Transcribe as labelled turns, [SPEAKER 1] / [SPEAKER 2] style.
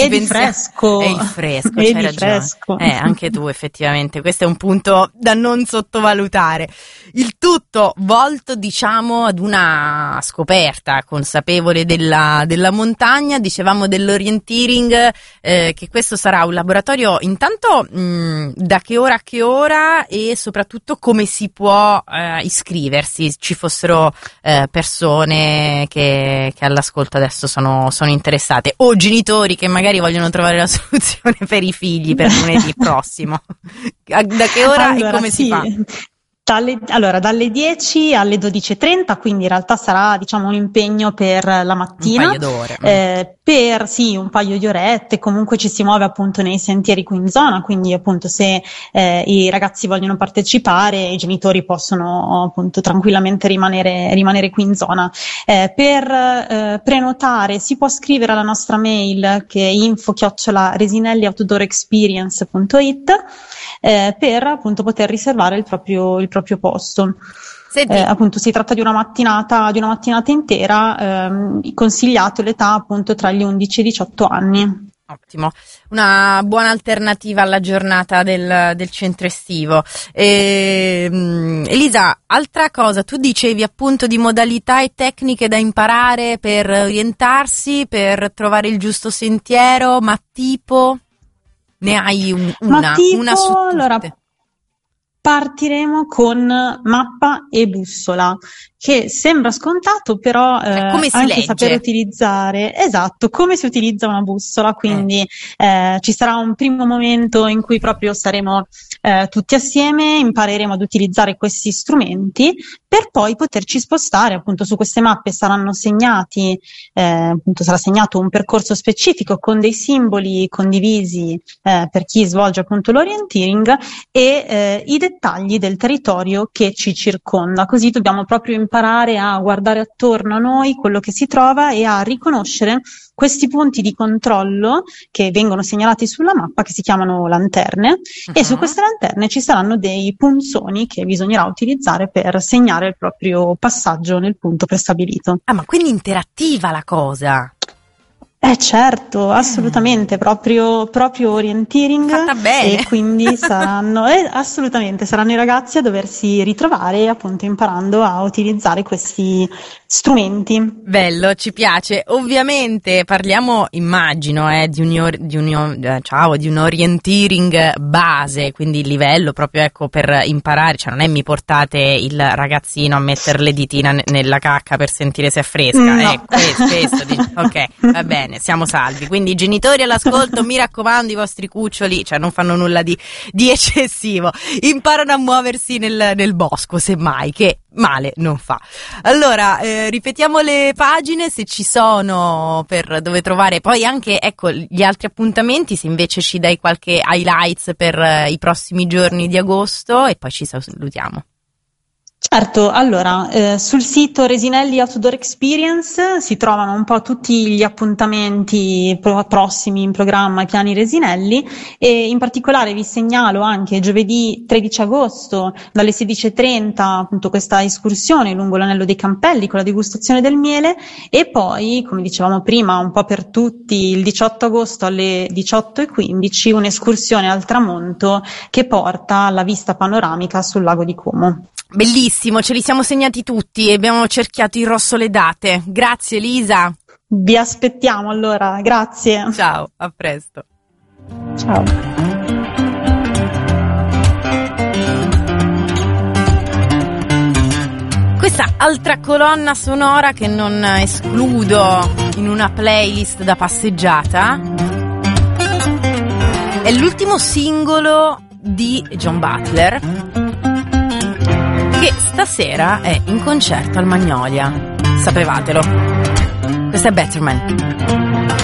[SPEAKER 1] e di fresco.
[SPEAKER 2] E il fresco,
[SPEAKER 1] e
[SPEAKER 2] c'hai
[SPEAKER 1] di
[SPEAKER 2] ragione.
[SPEAKER 1] fresco.
[SPEAKER 2] Anche tu effettivamente, questo è un punto da non sottovalutare. Il tutto volto, diciamo, ad una scoperta consapevole della montagna. Dicevamo dell'orienteering, che questo sarà un laboratorio intanto da che ora a che ora, e soprattutto come si può iscriversi. Ci fossero persone che all'ascolto adesso sono interessate, o genitori che magari vogliono trovare la soluzione per i figli per lunedì prossimo. Da che ora e come si fa?
[SPEAKER 1] Dalle 10 alle 12:30, quindi in realtà sarà, diciamo, un impegno per la mattina.
[SPEAKER 2] Un paio d'ore.
[SPEAKER 1] Per un paio di orette. Comunque ci si muove appunto nei sentieri qui in zona, quindi appunto se i ragazzi vogliono partecipare, i genitori possono appunto tranquillamente rimanere qui in zona. Per prenotare si può scrivere alla nostra mail, che è info@resinellioutdoorexperience.it, per appunto poter riservare il proprio posto. Appunto si tratta di una mattinata intera, consigliato l'età appunto tra gli 11 e i 18 anni.
[SPEAKER 2] Ottimo, una buona alternativa alla giornata del centro estivo. Elisa, altra cosa, tu dicevi appunto di modalità e tecniche da imparare per orientarsi, per trovare il giusto sentiero, ma tipo ne hai una su tutte?
[SPEAKER 1] Allora, partiremo con mappa e bussola, che sembra scontato, però
[SPEAKER 2] come si
[SPEAKER 1] anche
[SPEAKER 2] legge?
[SPEAKER 1] Saper utilizzare, esatto, come si utilizza una bussola, quindi ci sarà un primo momento in cui proprio saremo tutti assieme, impareremo ad utilizzare questi strumenti per poi poterci spostare. Appunto su queste mappe saranno segnati, appunto sarà segnato un percorso specifico con dei simboli condivisi per chi svolge appunto l'orienteering, e i dettagli del territorio che ci circonda, così dobbiamo proprio imparare a guardare attorno a noi quello che si trova e a riconoscere questi punti di controllo che vengono segnalati sulla mappa, che si chiamano lanterne, e su queste lanterne ci saranno dei punzoni che bisognerà utilizzare per segnare il proprio passaggio nel punto prestabilito.
[SPEAKER 2] Ah, ma quindi interattiva la cosa?
[SPEAKER 1] Certo, assolutamente, proprio orienteering.
[SPEAKER 2] Fatta bene.
[SPEAKER 1] E quindi saranno i ragazzi a doversi ritrovare, appunto, imparando a utilizzare questi strumenti.
[SPEAKER 2] Bello, ci piace. Ovviamente parliamo, immagino, di un orienteering base, quindi il livello proprio, ecco, per imparare, cioè non è mi portate il ragazzino a mettere le ditine nella cacca per sentire se è fresca,
[SPEAKER 1] no.
[SPEAKER 2] Questo ok, va bene. Siamo salvi, quindi i genitori all'ascolto, mi raccomando, i vostri cuccioli, cioè non fanno nulla di eccessivo, imparano a muoversi nel bosco, semmai, che male non fa. Allora, ripetiamo le pagine se ci sono, per dove trovare poi anche, ecco, gli altri appuntamenti, se invece ci dai qualche highlights per i prossimi giorni di agosto, e poi ci salutiamo.
[SPEAKER 1] Certo, allora, sul sito Resinelli Outdoor Experience si trovano un po' tutti gli appuntamenti prossimi in programma ai piani Resinelli, e in particolare vi segnalo anche giovedì 13 agosto dalle 16:30 appunto questa escursione lungo l'Anello dei Campelli con la degustazione del miele, e poi, come dicevamo prima, un po' per tutti, il 18 agosto alle 18:15 un'escursione al tramonto che porta alla vista panoramica sul lago di Como.
[SPEAKER 2] Bellissimo, ce li siamo segnati tutti e abbiamo cerchiato in rosso le date. Grazie Elisa.
[SPEAKER 1] Vi aspettiamo allora, grazie.
[SPEAKER 2] Ciao, a presto.
[SPEAKER 1] Ciao.
[SPEAKER 2] Questa altra colonna sonora che non escludo in una playlist da passeggiata è l'ultimo singolo di John Butler, che stasera è in concerto al Magnolia. Sapevatelo. Questo è Better Man.